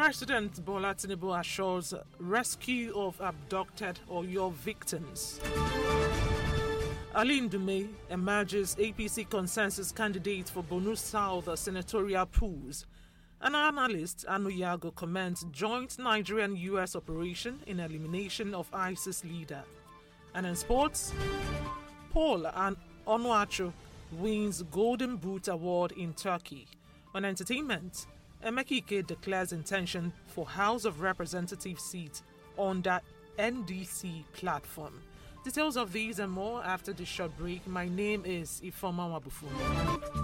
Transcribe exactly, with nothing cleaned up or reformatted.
President Bola Tinubu assures rescue of abducted Oyo victims. Ali Ndume emerges A P C consensus candidate for Borno South senatorial polls. An analyst, Anuyago, comments joint Nigerian-U S operation in elimination of ISIS leader. And in sports, Paul and Onuachu wins Golden Boot Award in Turkey. On entertainment, Emeka Ike declares intention for House of Representatives seat under N D C platform. Details of these and more after this short break. My name is Ifoma Wabufu.